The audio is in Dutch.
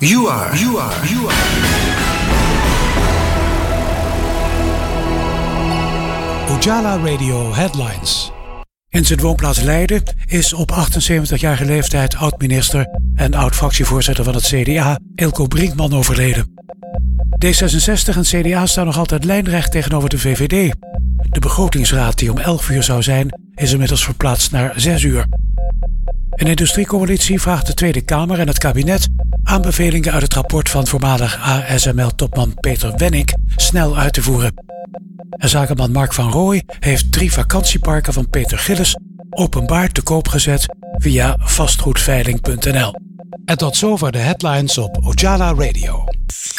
You are. Ujala Radio Headlines. In zijn woonplaats Leiden is op 78-jarige leeftijd oud-minister en oud-fractievoorzitter van het CDA, Eelco Brinkman, overleden. D66 en CDA staan nog altijd lijnrecht tegenover de VVD. De begrotingsraad die om 11 uur zou zijn, is inmiddels verplaatst naar 6 uur. Een industriecoalitie vraagt de Tweede Kamer en het kabinet aanbevelingen uit het rapport van voormalig ASML-topman Peter Wennick snel uit te voeren. En zakenman Mark van Rooij heeft 3 vakantieparken van Peter Gillis openbaar te koop gezet via vastgoedveiling.nl. En tot zover de headlines op Ujala Radio.